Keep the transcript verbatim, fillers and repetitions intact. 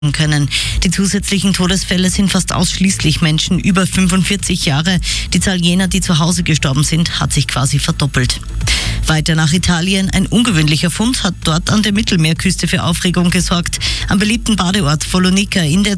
können. Die zusätzlichen Todesfälle sind fast ausschließlich Menschen über fünfundvierzig Jahre. Die Zahl jener, die zu Hause gestorben sind, hat sich quasi verdoppelt. Weiter nach Italien. Ein ungewöhnlicher Fund hat dort an der Mittelmeerküste für Aufregung gesorgt. Am beliebten Badeort Follonica in der